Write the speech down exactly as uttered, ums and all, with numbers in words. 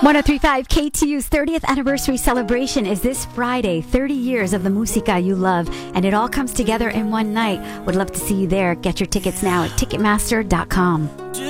ten thirty-five K T U's thirtieth anniversary celebration is this Friday. thirty years of the musica you love, and it all comes together in one night. Would love to see you there. Get your tickets now at ticketmaster dot com.